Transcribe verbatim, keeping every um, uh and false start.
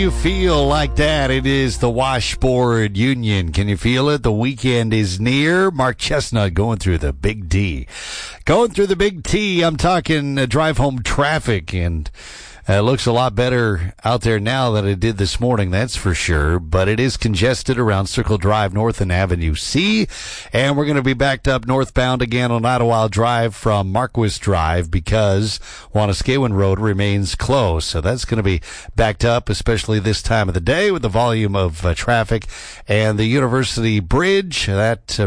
You feel like that? It is the Washboard Union. Can you feel it? The weekend is near. Mark Chestnut going through the Big D. Going through the Big T, I'm talking uh, drive home traffic, and uh, it looks a lot better out there now than it did this morning, that's for sure. But it is congested around Circle Drive North and Avenue C, and we're going to be backed up northbound again on Idlewild Drive from Marquis Drive because Wanuskewin Road remains closed. So that's going to be backed up, especially this time of the day with the volume of uh, traffic. And the University Bridge, that uh,